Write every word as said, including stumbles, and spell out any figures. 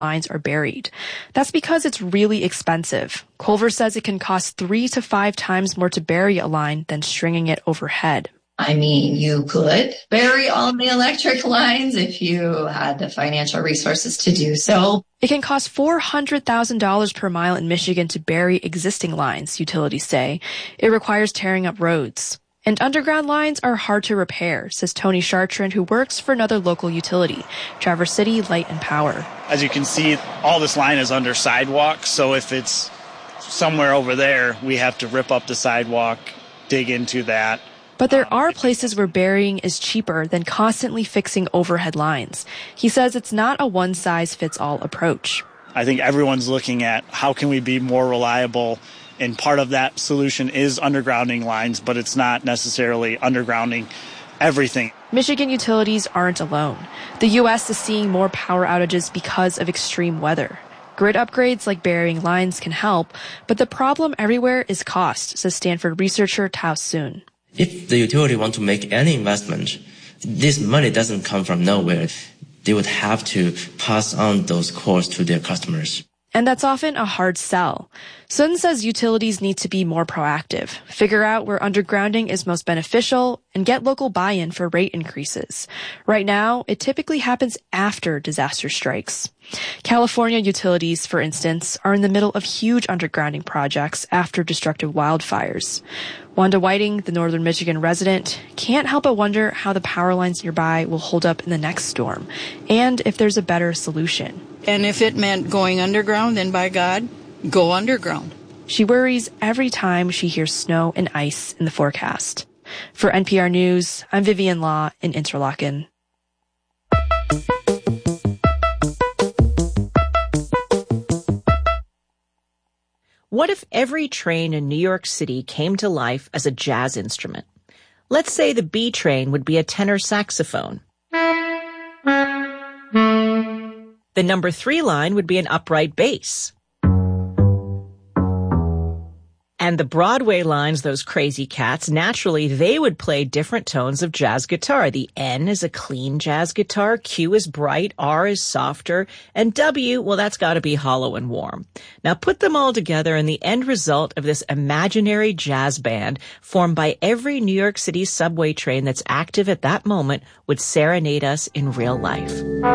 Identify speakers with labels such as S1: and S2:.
S1: lines are buried. That's because it's really expensive. Culver says it can cost three to five times more to bury a line than stringing it overhead.
S2: I mean, you could bury all the electric lines if you had the financial resources to do so.
S1: It can cost four hundred thousand dollars per mile in Michigan to bury existing lines, utilities say. It requires tearing up roads. And underground lines are hard to repair, says Tony Chartrand, who works for another local utility, Traverse City Light and Power.
S3: As you can see, all this line is under sidewalk, so if it's somewhere over there, we have to rip up the sidewalk, dig into that.
S1: But there are places where burying is cheaper than constantly fixing overhead lines. He says it's not a one-size-fits-all approach.
S3: I think everyone's looking at how can we be more reliable, and part of that solution is undergrounding lines, but it's not necessarily undergrounding everything.
S1: Michigan utilities aren't alone. The U S is seeing more power outages because of extreme weather. Grid upgrades like burying lines can help, but the problem everywhere is cost, says Stanford researcher Tao Soon.
S4: If the utility want to make any investment, this money doesn't come from nowhere. They would have to pass on those costs to their customers.
S1: And that's often a hard sell. Sun says utilities need to be more proactive, figure out where undergrounding is most beneficial, and get local buy-in for rate increases. Right now, it typically happens after disaster strikes. California utilities, for instance, are in the middle of huge undergrounding projects after destructive wildfires. Wanda Whiting, the Northern Michigan resident, can't help but wonder how the power lines nearby will hold up in the next storm, and if there's a better solution.
S5: And if it meant going underground, then by God, go underground.
S1: She worries every time she hears snow and ice in the forecast. For N P R News, I'm Vivian Law in Interlaken.
S6: What if every train in New York City came to life as a jazz instrument? Let's say the B train would be a tenor saxophone. The number three line would be an upright bass. And the Broadway lines, those crazy cats, naturally they would play different tones of jazz guitar. The N is a clean jazz guitar, Q is bright, R is softer, and W, well, that's got to be hollow and warm. Now put them all together and the end result of this imaginary jazz band formed by every New York City subway train that's active at that moment would serenade us in real life.